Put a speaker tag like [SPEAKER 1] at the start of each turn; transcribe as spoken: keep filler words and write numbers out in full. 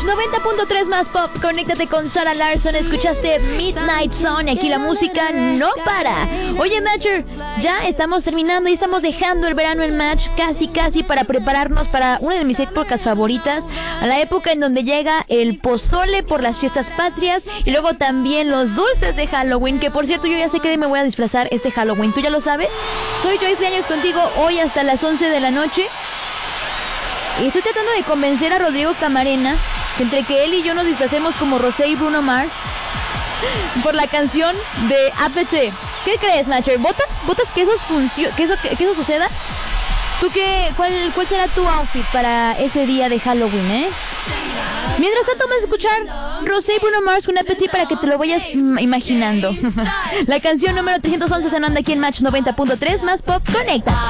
[SPEAKER 1] Match noventa punto tres más pop. Conéctate con Sarah Larson. Escuchaste Midnight Sun y aquí la música no para. Oye, Matcher, ya estamos terminando y estamos dejando el verano en Match casi casi para prepararnos para una de mis épocas favoritas, a la época en donde llega el pozole por las fiestas patrias y luego también los dulces de Halloween, que por cierto yo ya sé que me voy a disfrazar este Halloween. ¿Tú ya lo sabes? Soy Joyce de Años contigo hoy hasta las once de la noche. Y estoy tratando de convencer a Rodrigo Camarena que entre que él y yo nos disfracemos como Rosé y Bruno Mars por la canción de A P T. ¿Qué crees, Matcher? ¿Votas? ¿Votas que eso, funcio- que eso, que eso suceda? ¿Tú qué? ¿Cuál, ¿Cuál será tu outfit para ese día de Halloween, eh? Mientras tanto vamos a escuchar Rosé y Bruno Mars con A P T para que te lo vayas mm, imaginando. La canción número trescientos once sonando aquí en Match noventa punto tres más pop. Conecta.